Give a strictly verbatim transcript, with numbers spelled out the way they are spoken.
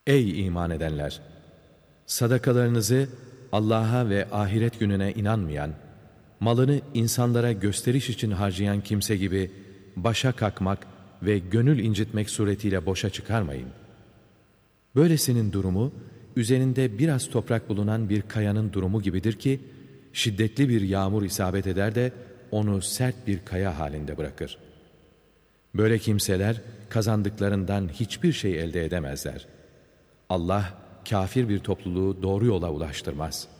Ey iman edenler! Sadakalarınızı Allah'a ve ahiret gününe inanmayan, malını insanlara gösteriş için harcayan kimse gibi başa kakmak ve gönül incitmek suretiyle boşa çıkarmayın. Böylesinin durumu, üzerinde biraz toprak bulunan bir kayanın durumu gibidir ki, şiddetli bir yağmur isabet eder de onu sert bir kaya halinde bırakır. Böyle kimseler kazandıklarından hiçbir şey elde edemezler. Allah, kafir bir topluluğu doğru yola ulaştırmaz.